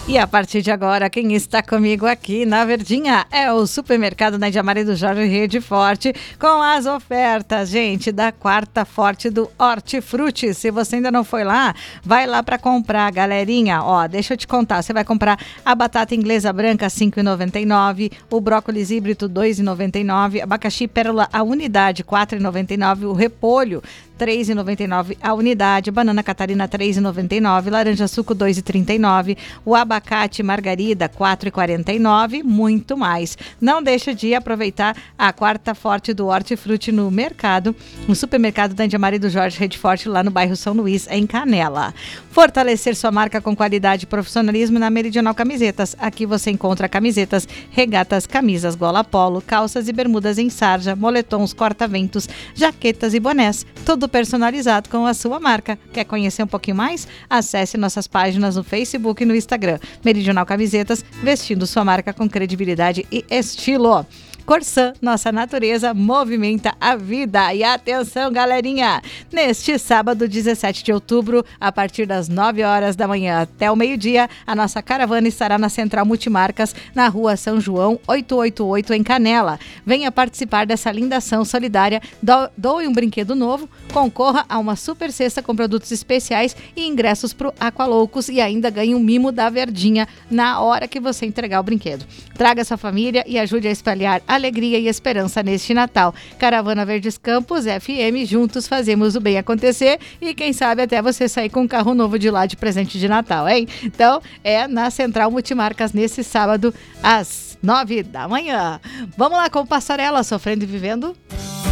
E a partir de agora, quem está comigo aqui na Verdinha é o Supermercado Nadia Maria do Jorge Rede Forte, com as ofertas, gente, da quarta forte do Hortifruti. Se você ainda não foi lá, vai lá para comprar, galerinha. Ó, deixa eu te contar, você vai comprar a batata inglesa branca, R$ 5,99, o brócolis híbrido, R$ 2,99, abacaxi pérola, a unidade, R$ 4,99, o repolho, R$ 3,99 a unidade, banana catarina, R$ 3,99, laranja suco, R$ 2,39, o abacate margarida, R$ 4,49, muito mais. Não deixa de aproveitar a quarta forte do Hortifruti no mercado, no supermercado da Nadia Maria do Jorge Rede Forte, lá no bairro São Luís, em Canela. Fortalecer sua marca com qualidade e profissionalismo na Meridional Camisetas. Aqui você encontra camisetas, regatas, camisas, gola polo, calças e bermudas em sarja, moletons, corta-ventos, jaquetas e bonés. Tudo personalizado com a sua marca. Quer conhecer um pouquinho mais? Acesse nossas páginas no Facebook e no Instagram. Meridional Camisetas, vestindo sua marca com credibilidade e estilo. Corsã, nossa natureza movimenta a vida. E atenção, galerinha! Neste sábado, 17 de outubro, a partir das 9 horas da manhã até o meio-dia, a nossa caravana estará na Central Multimarcas, na Rua São João, 888, em Canela. Venha participar dessa linda ação solidária, doe um brinquedo novo, concorra a uma super cesta com produtos especiais e ingressos para o Aqualoucos e ainda ganhe um mimo da Verdinha na hora que você entregar o brinquedo. Traga sua família e ajude a espalhar alegria e esperança neste Natal. Caravana Verdes Campos FM, juntos fazemos o bem acontecer e quem sabe até você sair com um carro novo de lá de presente de Natal, hein? Então, é na Central Multimarcas nesse sábado às 9 da manhã. Vamos lá com Passarela, Sofrendo e Vivendo?